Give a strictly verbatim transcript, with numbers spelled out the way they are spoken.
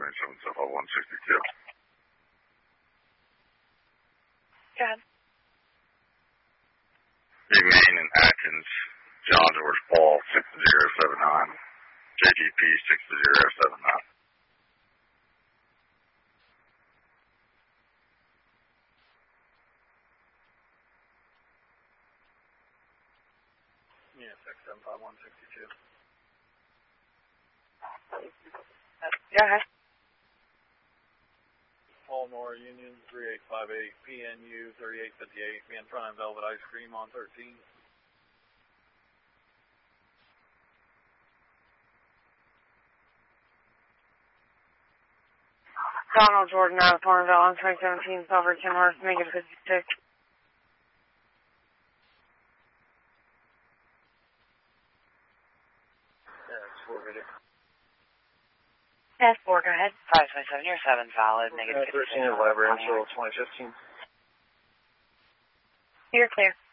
seven seven one sixty-two. Go ahead. Remain in Atkins, John George Paul, six zero seven nine, J G P six zero seven nine. Yeah, six seven five one sixty-two. Go ahead. Paul Nora Union three eight five eight, P N U thirty-eight fifty-eight, be in front of Velvet Ice Cream on thirteen. Donald Jordan out of Thornville on twenty seventeen, Silver Kenworth, Megan fifty-six. Yeah, it's four video. Yes, four, go ahead. five twenty-seven, you're seven, valid, negative thirteen at Library until twenty fifteen. You're clear.